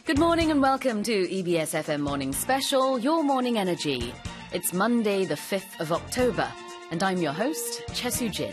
Good morning and welcome to EBS FM Morning Special, Your Morning Energy. It's Monday, the 5th of October, and I'm your host, Choi Soo-jin.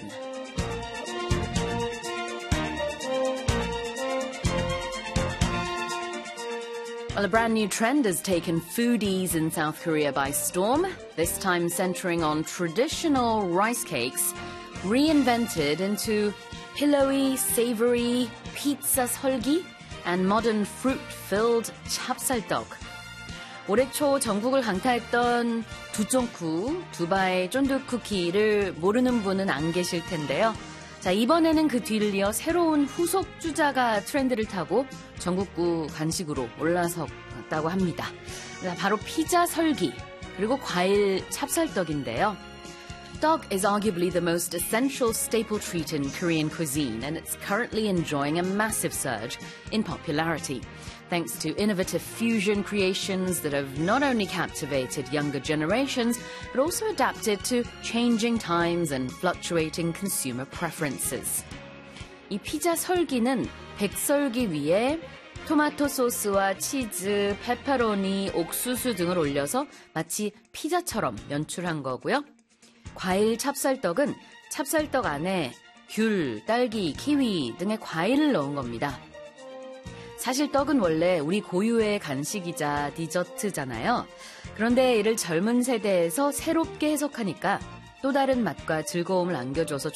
Well, a brand new trend has taken foodies in South Korea by storm, this time centering on traditional rice cakes, reinvented into pillowy, savory pizza 설기 and modern fruit-filled 찹쌀떡. 올해 초 전국을 강타했던 두쫑쿠, 두바이 쫀득 쿠키를 모르는 분은 안 계실 텐데요. 자, 이번에는 그 뒤를 이어 새로운 후속 주자가 트렌드를 타고 전국구 간식으로 올라섰다고 합니다. 바로 피자 설기, 그리고 과일 찹쌀떡인데요. 떡 is arguably the most essential staple treat in Korean cuisine, and it's currently enjoying a massive surge in popularity, thanks to innovative fusion creations that have not only captivated younger generations, but also adapted to changing times and fluctuating consumer preferences. 이 피자 설기는 백설기 위에 토마토 소스와 치즈, 페퍼로니, 옥수수 등을 올려서 마치 피자처럼 연출한 거고요. 과일 찹쌀떡은 찹쌀떡 안에 귤, 딸기, 키위 등의 과일을 넣은 겁니다. 사실 떡은 원래 우리 고유의 간식이자 디저트잖아요. 그런데 이를 젊은 세대에서 새롭게 해석하니까 또 다른 맛과 즐거움을 안겨줘서